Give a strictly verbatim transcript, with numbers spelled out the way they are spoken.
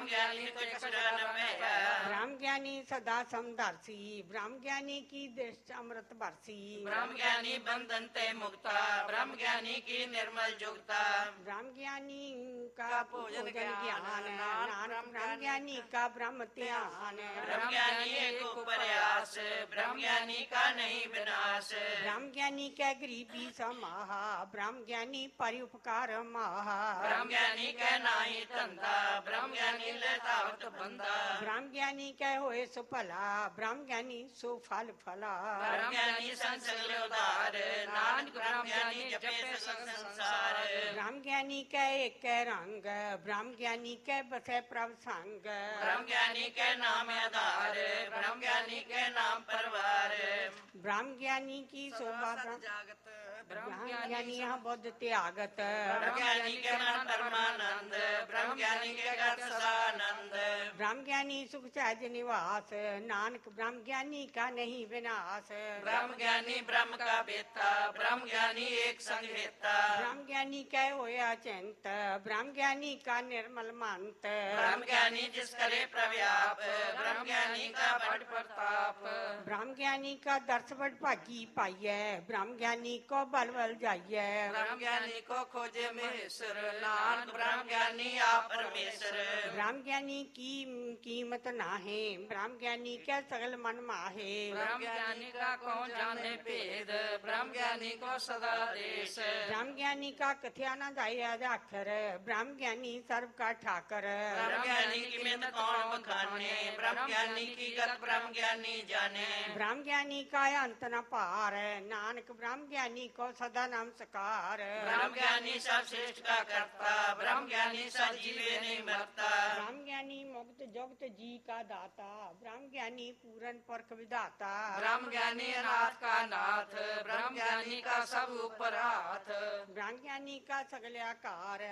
ब्रह्म ज्ञानी तुझ जन्म में है। ब्रह्म ज्ञानी सदा समदर्शी ब्रह्म ज्ञानी की दृष्टि अमृत बरसी। ब्रह्म ज्ञानी बंधन ते मुक्ता ब्रह्म ज्ञानी की निर्मल जुगता। ब्रह्म ज्ञानी का भोजन ज्ञान नानक ब्रह्म ज्ञानी का ब्रह्म ध्यान। ब्रह्म ज्ञानी एक प्रयास ब्रह्म ज्ञानी का नहीं विनाश। ब्रह्म ज्ञानी के गरीबी समाहा ब्रह्म ज्ञानी परोपकार माहा। ब्रह्म ज्ञानी के नाही धंधा ब्रह्म ज्ञानी लेतावत बंदा। ब्रह्म ज्ञानी के होए सुफला ब्रह्म ज्ञानी सुफल फला। ब्रह्म ज्ञानी संसगल उदार नानक ब्रह्म ज्ञानी जपे सगल संसार। ब्रह्म ज्ञानी के एक रंग ब्रह्म ज्ञानी के बसे प्रभ संग। ब्रह्म ज्ञानी के नाम आधार ब्रह्म ज्ञानी के नाम परवार। ब्रह्म ज्ञानी की शोभा जागत ब्रह्म ज्ञानी यहाँ बुद्ध त्यागत। ब्रह्म ज्ञानी के मन परमानंद ब्रह्म ज्ञानी के गत सदानंद। ब्रह्म ज्ञानी सुख सहज निवास नानक ब्रह्म ज्ञानी का नहीं विनाश। ब्रह्म ज्ञानी ब्रह्म का बेता ब्रह्म ज्ञानी एक संग हेता। ब्रह्म ज्ञानी कै होया चिंत ब्रह्म ज्ञानी का निर्मल मंत। ब्रह्म ज्ञानी जिस करे प्रव्याप ब्रह्म ज्ञानी का बड़ प्रताप। ब्रह्म ज्ञानी का दर्श बड़ भागी पाइये ब्रह्म ज्ञानी को बल बल जाइए। ब्रह्म ज्ञानी को खोजे महेश्वर नानक ब्रह्म ज्ञानी आप परमेश्वर। ब्रह्म ज्ञानी की कीमत नाहे ब्रह्म ज्ञानी के सगल मन माहे। ब्रह्म ज्ञानी का कौन जाने भेद ब्रह्म ज्ञानी को सदा देश। ब्रह्म ज्ञानी का कथ्या न जाए अक्षर ब्रह्म ज्ञानी सर्व का ठाकर। ब्रह्म ज्ञानी की मित कौन बखाने ब्रह्म ज्ञानी की गत ब्रह्म ज्ञानी जाने। ब्रह्म ज्ञानी का अंत न पार नानक ब्रह्म ज्ञानी को सदा नमस्कार। ब्रह्म ज्ञानी सब श्रेष्ठ का करता ब्रह्म ज्ञानी सब जीवे नहीं मरता। ब्रह्म ज्ञानी मुक्त जुगत जी का दाता ब्रह्म ज्ञानी पूरन परख विधाता। ब्रह्म ज्ञानी नाथ का नाथ ब्रह्म ज्ञानी का सब ऊपर हाथ। ब्रह्म ज्ञानी का सगल आकार